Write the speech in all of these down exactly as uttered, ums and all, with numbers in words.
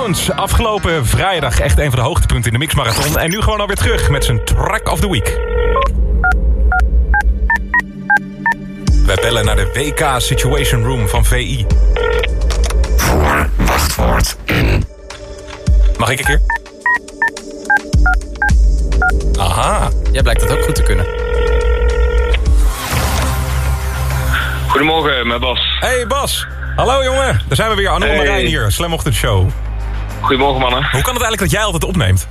Stones. Afgelopen vrijdag echt een van de hoogtepunten in de Mixmarathon. En nu gewoon alweer terug met zijn Track of the Week. Wij bellen naar de W K Situation Room van V I. Voor wachtwoord in. Mag ik een keer? Aha. Jij blijkt dat ook goed te kunnen. Goedemorgen, met Bas. Hey Bas. Hallo jongen. Daar zijn we weer. Anne Hey. Marijn hier. Slam Ochtendshow. Goedemorgen, mannen. Hoe kan het eigenlijk dat jij altijd opneemt?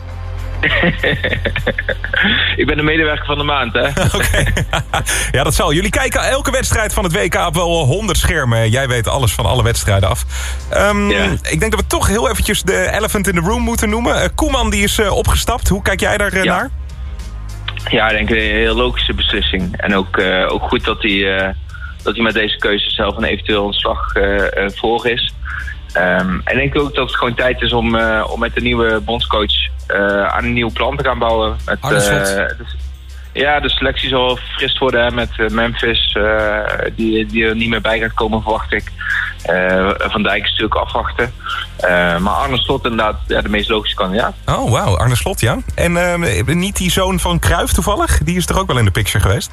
Ik ben de medewerker van de maand, hè? Oké. Ja, dat zal. Jullie kijken elke wedstrijd van het W K op wel honderd schermen. Jij weet alles van alle wedstrijden af. Um, Ja. Ik denk dat we toch heel eventjes de elephant in the room moeten noemen. Uh, Koeman die is uh, opgestapt. Hoe kijk jij daar uh, Ja. naar? Ja, ik denk een heel logische beslissing. En ook, uh, ook goed dat hij, uh, dat hij met deze keuze zelf een eventueel ontslag uh, uh, voor is. Um, en ik denk ook dat het gewoon tijd is om, uh, om met de nieuwe bondscoach uh, aan een nieuw plan te gaan bouwen. Met, Arne Slot. uh, de, ja, de selectie zal verfrist worden hè, met uh, Memphis, uh, die, die er niet meer bij gaat komen, verwacht ik. Uh, Van Dijk is natuurlijk afwachten. Uh, maar Arne Slot inderdaad ja, de meest logische kandidaat. Oh, wauw. Arne Slot, ja. En uh, niet die zoon van Cruijff toevallig? Die is toch ook wel in de picture geweest?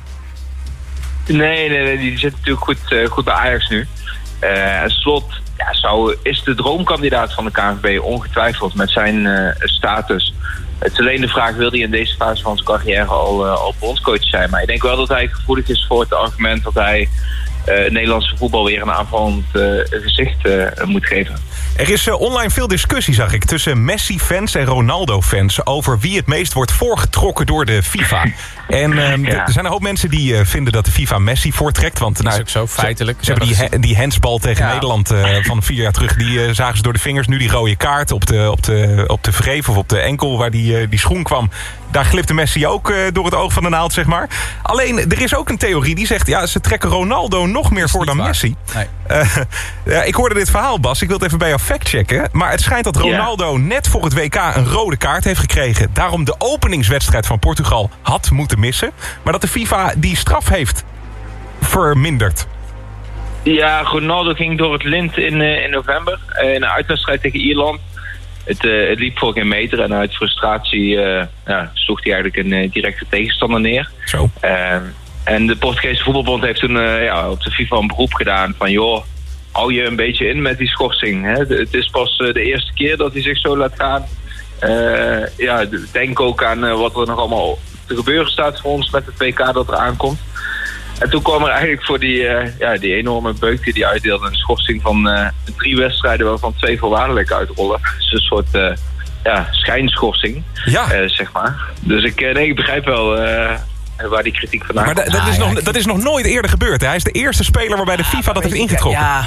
Nee, nee, nee die zit natuurlijk goed, uh, goed bij Ajax nu. Uh, Slot ja, zou, is de droomkandidaat van de K N V B, ongetwijfeld, met zijn uh, status. Het is alleen de vraag, wil hij in deze fase van zijn carrière al, uh, al bondscoach zijn? Maar ik denk wel dat hij gevoelig is voor het argument dat hij uh, het Nederlandse voetbal weer een aanvallend uh, gezicht uh, moet geven. Er is uh, online veel discussie, zag ik, tussen Messi-fans en Ronaldo-fans over wie het meest wordt voorgetrokken door de FIFA. En um, Ja. er zijn een hoop mensen die uh, vinden dat de FIFA Messi voortrekt. Want Dat nou, is ook zo, feitelijk. Ze hebben die, he- die handsbal tegen Ja. Nederland uh, van vier jaar terug. Die uh, zagen ze door de vingers. Nu die rode kaart op de, op de, op de wreef of op de enkel waar die, uh, die schoen kwam. Daar glipte Messi ook uh, door het oog van de naald, zeg maar. Alleen, er is ook een theorie die zegt... ja, ze trekken Ronaldo nog meer voor dan waar. Messi. Nee. Uh, ja, ik hoorde dit verhaal, Bas. Ik wil het even bij jou factchecken. Maar het schijnt dat Ronaldo net voor het W K een rode kaart heeft gekregen. Daarom de openingswedstrijd van Portugal had moeten missen. Maar dat de FIFA die straf heeft verminderd. Ja, Ronaldo ging door het lint in, uh, in november. Uh, in een uitwedstrijd tegen Ierland. Het, uh, het liep voor geen meter en uit frustratie uh, ja, sloeg hij eigenlijk een uh, directe tegenstander neer. Zo. Uh, en de Portugese voetbalbond heeft toen uh, ja, op de FIFA een beroep gedaan van joh, hou je een beetje in met die schorsing. Hè? De, het is pas uh, de eerste keer dat hij zich zo laat gaan. Uh, ja, denk ook aan uh, wat er nog allemaal te gebeuren staat voor ons met het W K dat er aankomt. En toen kwam er eigenlijk voor die, uh, ja, die enorme beuk die hij uitdeelde een schorsing van uh, drie wedstrijden waarvan twee voorwaardelijk uitrollen. Dus een soort uh, ja, schijnschorsing, Ja. uh, zeg maar. Dus ik, uh, nee, ik begrijp wel uh, waar die kritiek vandaan Maar komt. da- dat, is Ah, ja, nog, dat is nog nooit eerder gebeurd. Hè? Hij is de eerste speler waarbij de FIFA dat heeft ingetrokken. Ja,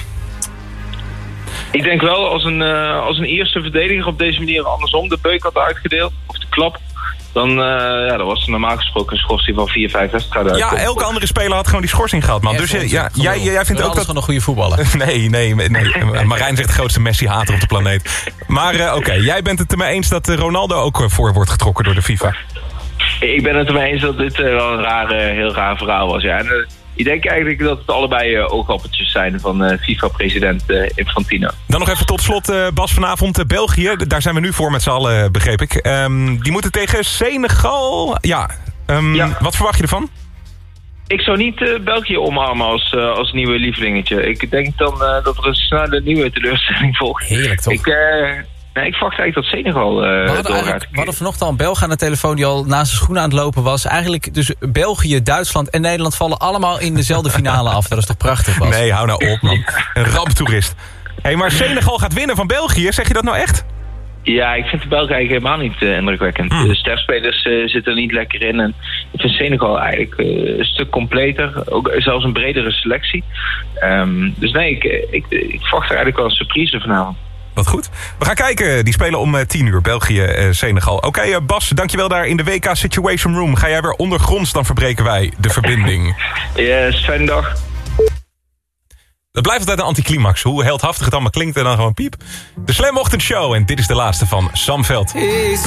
Ik denk wel als een, uh, als een eerste verdediger op deze manier andersom de beuk had uitgedeeld, of de klap, dan, uh, ja, dan was er normaal gesproken een schorsing van vier, vijf wedstrijden. Ja, elke andere speler had gewoon die schorsing gehad, man. Dus uh, ja, jij, jij vindt ook dat dat... gewoon een goede voetballer. Nee, nee, nee. Marijn zegt de grootste Messi-hater op de planeet. Maar uh, oké, okay, jij bent het ermee eens dat uh, Ronaldo ook uh, voor wordt getrokken door de FIFA. Ik ben het ermee eens dat dit uh, wel een rare, heel raar verhaal was. Ja. En, uh, ik denk eigenlijk dat het allebei uh, oogappeltjes zijn van uh, FIFA-president uh, Infantino. Dan nog even tot slot, uh, Bas, vanavond uh, België. Daar zijn we nu voor met z'n allen, begreep ik. Um, die moeten tegen Senegal. Ja, um, Ja. Wat verwacht je ervan? Ik zou niet uh, België omarmen als, uh, als nieuwe lievelingetje. Ik denk dan uh, dat er een snelle nieuwe teleurstelling volgt. Heerlijk, toch? Ik, uh, nee, ik verwacht eigenlijk dat Senegal uh, We hadden, doorgaat. eigenlijk, we hadden vanochtend al een Belg aan de telefoon die al naast zijn schoenen aan het lopen was. Eigenlijk dus België, Duitsland en Nederland vallen allemaal in dezelfde finale af. Dat is toch prachtig, Bas? Nee, hou nou op, man. Een ramptoerist. Hé, hey, maar Senegal gaat winnen van België. Zeg je dat nou echt? Ja, ik vind de Belgen eigenlijk helemaal niet uh, indrukwekkend. Hmm. De sterspelers uh, zitten er niet lekker in. En ik vind Senegal eigenlijk uh, een stuk completer. Ook zelfs een bredere selectie. Um, dus nee, ik, ik, ik verwacht er eigenlijk wel een surprise vanavond. Wat goed. We gaan kijken. Die spelen om uh, tien uur. België, uh, Senegal. Oké, okay, uh, Bas, dankjewel daar in de W K Situation Room. Ga jij weer ondergronds, dan verbreken wij de verbinding. Yes, fijne dag. Dat blijft altijd een anticlimax. Hoe heldhaftig het allemaal klinkt en dan gewoon piep. De Slam Ochtendshow en dit is de laatste van Sam Veld.